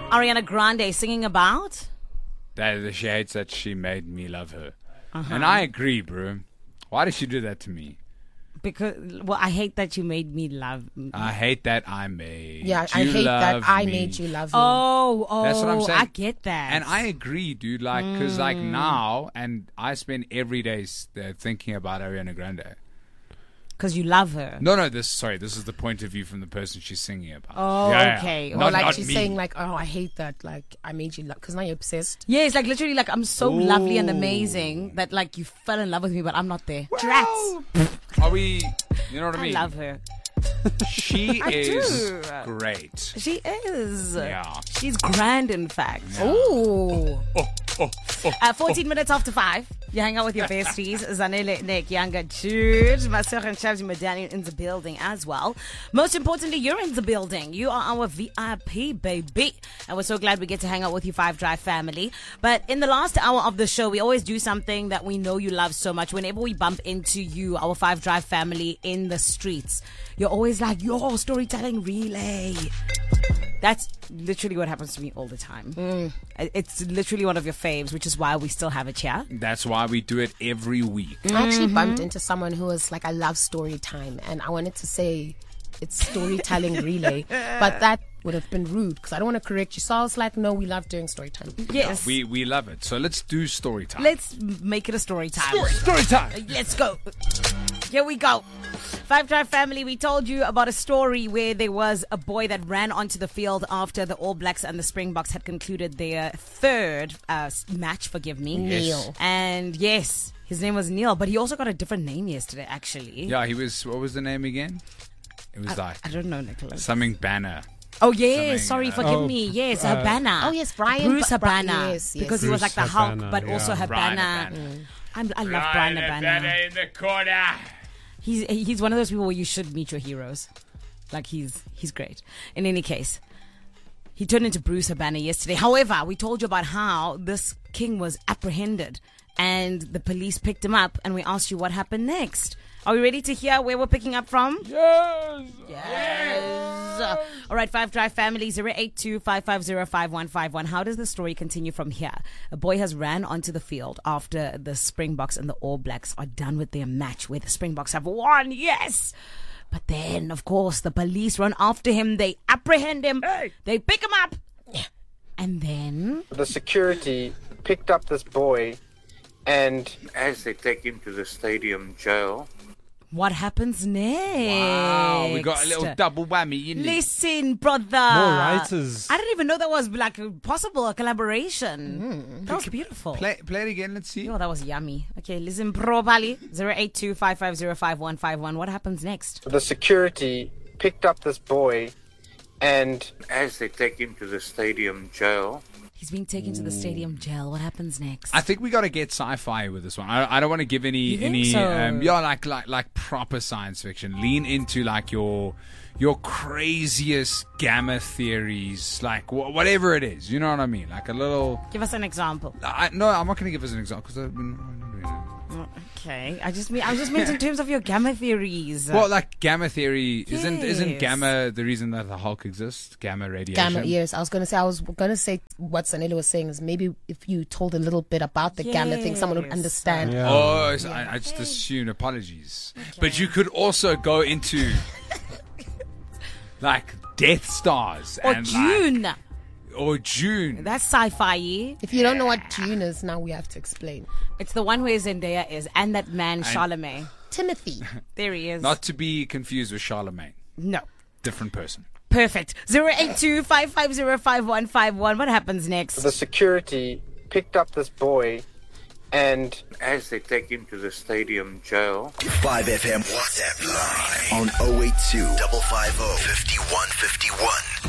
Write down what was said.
Ariana Grande singing about? That she hates that she made me love her. And I agree, bro. Why did she do that to me? Because, well, I hate that you made me love. I hate that I made Yeah, I you hate that love I me. made you love me. Oh, That's what I'm saying. I get that. And I agree, dude. Like, because like now, and I spend every day thinking about Ariana Grande. Because you love her. No, this is the point of view from the person she's singing about. Oh, Yeah. okay. Or Not- like not she's me. saying like, oh, I hate that. Like, I made you love. Because now you're obsessed. Yeah, it's like literally like I'm so lovely and amazing that like you fell in love with me, but I'm not there. Drats. Are we? You know what I I meon? love her. She I is do. great. She is. Yeah. She's grand, in fact. Ooh. 14 minutes after 5. You hang out with your besties. Zanele, Nick, Younger, Jude, Masur and Shabzi Madani in the building as well. Most importantly, you're in the building. You are our VIP, baby. And we're so glad we get to hang out with you, Five Drive family. But in the last hour of the show, we always do something that we know you love so much. Whenever we bump into you, our Five Drive family in the streets, you're always like, yo, storytelling relay. That's literally what happens to me all the time. It's literally one of your faves, which is why we still have it here. That's why we do it every week. I actually bumped into someone who was like, I love story time. And I wanted to say it's storytelling relay. But that would have been rude because I don't want to correct you. So I was like, no, we love doing story time. Yes. We love it. So let's do story time. Let's make it a story time. Story time. Let's go. Here we go. Five Drive family, we told you about a story where there was a boy that ran onto the field after the All Blacks and the Springboks had concluded their third match, forgive me. Neil. And yes, his name was Neil, but he also got a different name yesterday, actually. Yeah, he was. What was the name again? It was I don't know, Nicholas. something Banner. Oh, yes. something, Sorry, forgive me. Yes, Habana. Oh, yes, Brian. Bruce Habana. Yes, yes. Because he was like the Bruce Hulk, Habana, but also yeah. Brian Habana. Habana. I love Brian Habana. in the corner. He's one of those people where you should meet your heroes. Like he's great. In any case, he turned into Bruce Habana yesterday. However, we told you about how this king was apprehended and the police picked him up, and we asked you what happened next. Are we ready to hear where we're picking up from? Yes. All right, Five Drive family, 082-550-5151. How does the story continue from here? A boy has ran onto the field after the Springboks and the All Blacks are done with their match where the Springboks have won. Yes. But then, of course, the police run after him. They apprehend him. They pick him up. And then... The security picked up this boy, and As they take him to the stadium jail, what happens next? Wow, we got a little double whammy, you know. Listen, brother. More writers. I didn't even know that was like possible, a collaboration. That was beautiful. Play it again. Let's see. Oh, that was yummy. Okay, listen properly. 082-550-5151. What happens next? the security picked up this boy, and as they take him to the stadium jail, He's being taken to the stadium jail. What happens next? I think we got to get sci-fi with this one. I don't want to give any so? like proper science fiction. Lean into like your craziest gamma theories, like whatever it is. You know what I mean? Like a little. Give us an example. No, I'm not going to give us an example because Okay, I just meant in terms of your gamma theories. well, like gamma theory isn't Yes. gamma the reason that the Hulk exists? Gamma radiation. Gamma, yes. I was going to say what Sanela was saying is maybe if you told a little bit about the gamma thing, someone would Yes. understand. Yeah. Oh, so I just assumed. Apologies, but you could also go into like Death Stars or and June. or June. That's sci-fi. If you don't know what June is, now we have to explain. It's the one where Zendaya is, and that man Charlemagne. Timothy. There he is. Not to be confused with Charlemagne. No. Different person. Perfect. 082-550-5151. What happens next? the security picked up this boy, and as they take him to the stadium jail, 5FM WhatsApp line on 082 550 5151.